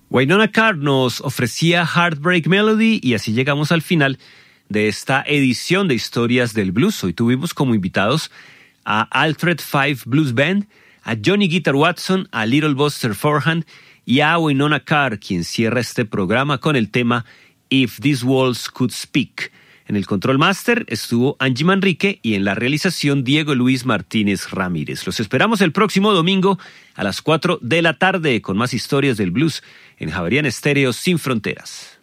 Wynonna Carr nos ofrecía Heartbreak Melody y así llegamos al final de esta edición de Historias del Blues. Hoy tuvimos como invitados a Alfred Five Blues Band, a Johnny Guitar Watson, a Little Buster Forehand y a Wynonna Carr, quien cierra este programa con el tema If These Walls Could Speak. En el Control Master estuvo Angie Manrique y en la realización Diego Luis Martínez Ramírez. Los esperamos el próximo domingo a las 4 de la tarde con más historias del blues en Javerian Estéreo Sin Fronteras.